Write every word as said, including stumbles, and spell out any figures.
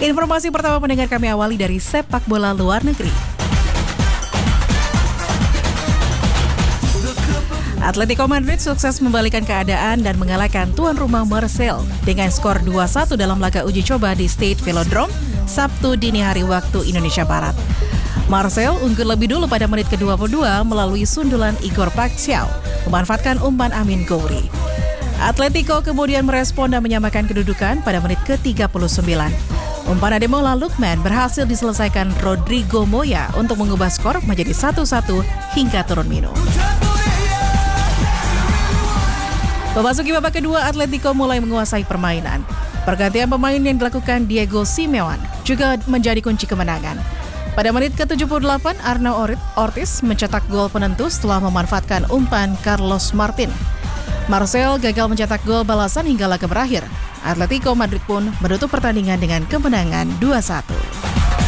Informasi pertama pendengar kami awali dari sepak bola luar negeri. Atletico Madrid sukses membalikan keadaan dan mengalahkan tuan rumah Marseille dengan skor dua satu dalam laga uji coba di Stade Velodrome Sabtu dini hari waktu Indonesia Barat. Marseille unggul lebih dulu pada menit ke dua puluh dua melalui sundulan Igor Paixão memanfaatkan umpan Amin Gouiri. Atletico kemudian merespon dan menyamakan kedudukan pada menit ke tiga puluh sembilan. Umpan Ademola Lookman berhasil diselesaikan Rodrigo Moya untuk mengubah skor menjadi satu satu hingga turun minum. Memasuki babak kedua, Atletico mulai menguasai permainan. Pergantian pemain yang dilakukan Diego Simeone juga menjadi kunci kemenangan. Pada menit ke tujuh puluh delapan, Arnau Ortiz mencetak gol penentu setelah memanfaatkan umpan Carlos Martin. Marseille gagal mencetak gol balasan hingga laga berakhir. Atletico Madrid pun menutup pertandingan dengan kemenangan dua satu.